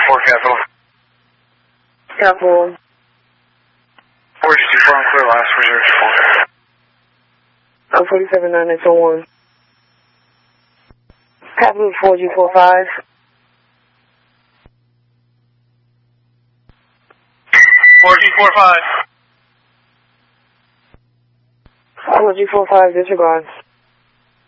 Capital. Capital. 424 on clear last reserve 479801. Capital 4G45. 4G45. 4G45, disregard.